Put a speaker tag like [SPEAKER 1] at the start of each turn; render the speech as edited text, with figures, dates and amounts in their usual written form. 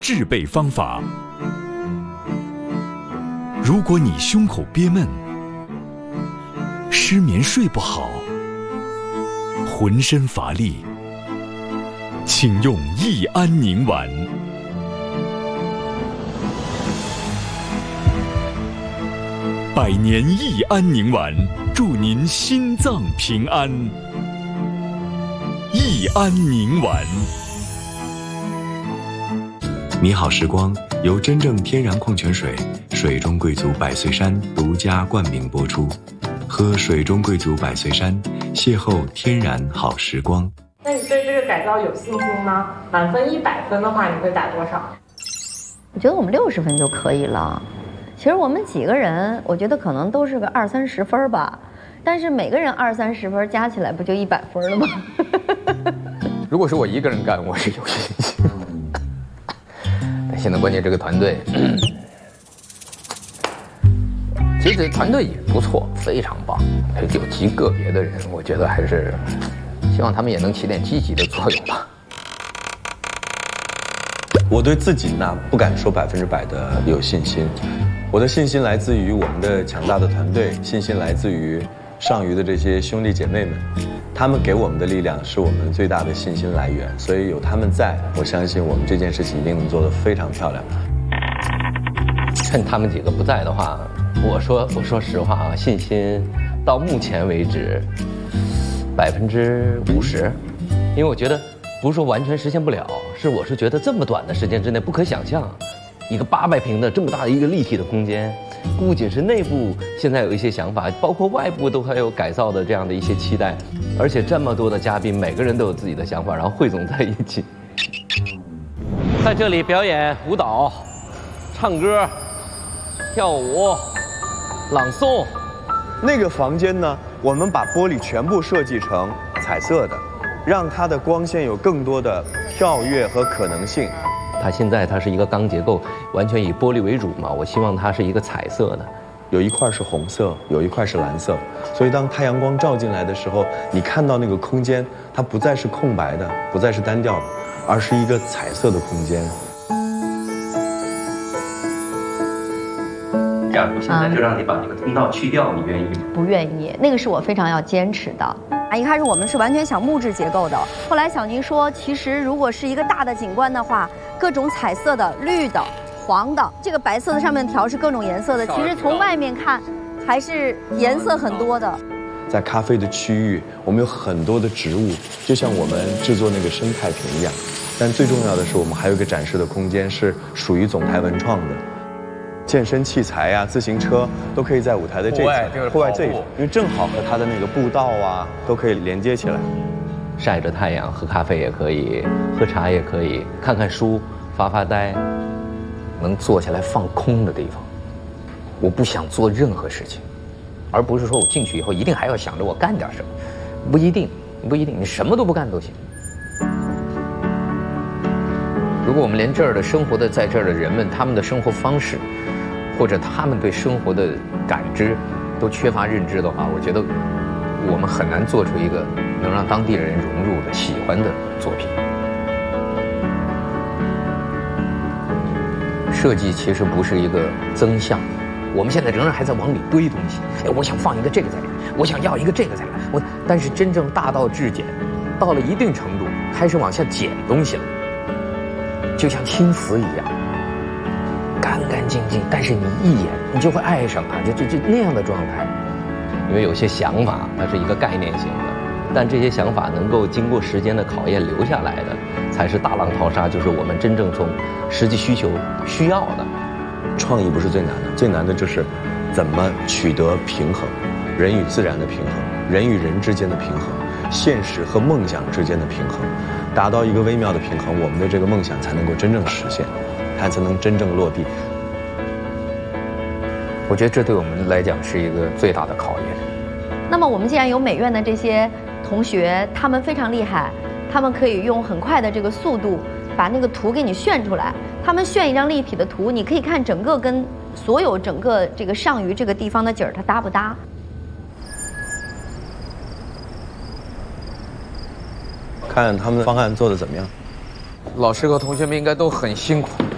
[SPEAKER 1] 治备方法。如果你胸口憋闷、失眠睡不好、浑身乏力，请用益安宁丸。百年益安宁丸，祝您心脏平安。益安宁丸。
[SPEAKER 2] 你好时光由真正天然矿泉水水中贵族百岁山独家冠名播出，喝水中贵族百岁山，邂逅天然好时光。
[SPEAKER 3] 那你对这个改造有信心吗？满分100分的话，你会打多少？
[SPEAKER 4] 我觉得我们60分就可以了。其实我们几个人，我觉得可能都是个20-30分吧，但是每个人20-30分加起来不就100分了吗？
[SPEAKER 5] 如果是我一个人干，我是有信心。但现在关键这个团队，其实团队也不错，非常棒。有极个别的人，我觉得还是希望他们也能起点积极的作用吧。
[SPEAKER 6] 我对自己呢不敢说100%的有信心，我的信心来自于我们的强大的团队，信心来自于上虞的这些兄弟姐妹们，他们给我们的力量是我们最大的信心来源，所以有他们在，我相信我们这件事情一定能做得非常漂亮。
[SPEAKER 5] 趁他们几个不在的话，我说实话啊，信心到目前为止50%，因为我觉得不是说完全实现不了，我是觉得这么短的时间之内不可想象，一个800平的这么大的一个立体的空间，不仅是内部现在有一些想法，包括外部都还有改造的这样的一些期待，而且这么多的嘉宾，每个人都有自己的想法，然后汇总在一起，在这里表演舞蹈、唱歌、跳舞、朗诵。
[SPEAKER 6] 那个房间呢，我们把玻璃全部设计成彩色的，让它的光线有更多的跳跃和可能性。
[SPEAKER 5] 它现在是一个钢结构，完全以玻璃为主嘛，我希望它是一个彩色的，
[SPEAKER 6] 有一块是红色，有一块是蓝色，所以当太阳光照进来的时候，你看到那个空间，它不再是空白的，不再是单调的，而是一个彩色的空间。
[SPEAKER 7] 假如现在就让你把那个通道去掉，你愿意吗？
[SPEAKER 4] 不愿意，那个是我非常要坚持的。一开始我们是完全想木质结构的，后来小宁说，其实如果是一个大的景观的话，各种彩色的、绿的、黄的，这个白色的上面条是各种颜色的，其实从外面看还是颜色很多的。
[SPEAKER 6] 在咖啡的区域，我们有很多的植物，就像我们制作那个生态瓶一样。但最重要的是，我们还有一个展示的空间是属于总台文创的。健身器材呀、自行车都可以在舞台的这一侧，户外这一侧，因为正好和它的那个步道啊都可以连接起来。
[SPEAKER 5] 晒着太阳喝咖啡也可以，喝茶也可以，看看书发发呆，能坐下来放空的地方。我不想做任何事情，而不是说我进去以后一定还要想着我干点什么，不一定，你什么都不干都行。如果我们连这儿的生活的在这儿的人们，他们的生活方式，或者他们对生活的感知都缺乏认知的话，我觉得我们很难做出一个能让当地人融入的、喜欢的作品。设计其实不是一个增项，我们现在仍然还在往里堆东西。我想放一个这个在这儿，我想要一个这个在这儿，但是真正大道至简，到了一定程度，开始往下减东西了，就像青瓷一样。干干净净，但是你一眼你就会爱上它，就那样的状态。因为有些想法它是一个概念性的，但这些想法能够经过时间的考验留下来的，才是大浪淘沙，就是我们真正从实际需求需要的。
[SPEAKER 6] 创意不是最难的，最难的就是怎么取得平衡，人与自然的平衡，人与人之间的平衡，现实和梦想之间的平衡，达到一个微妙的平衡，我们的这个梦想才能够真正实现。它才能真正落地。
[SPEAKER 5] 我觉得这对我们来讲是一个最大的考验。
[SPEAKER 4] 那么我们既然有美院的这些同学，他们非常厉害，他们可以用很快的这个速度把那个图给你炫出来。他们炫一张立体的图，你可以看整个跟所有整个这个上虞这个地方的景儿它搭不搭。
[SPEAKER 6] 看他们的方案做得怎么样？
[SPEAKER 5] 老师和同学们应该都很辛苦。